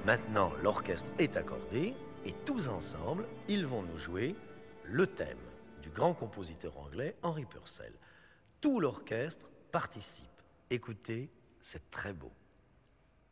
Maintenant, l'orchestre est accordé et tous ensemble, ils vont nous jouer le thème du grand compositeur anglais Henry Purcell. Tout l'orchestre participe. Écoutez, c'est très beau.